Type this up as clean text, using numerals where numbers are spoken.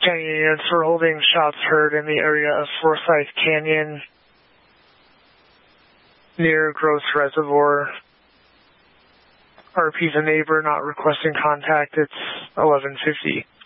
Canyon units, we're holding shots heard in the area of Forsyth Canyon near Gross Reservoir. RP's a neighbor, not requesting contact. It's 1150.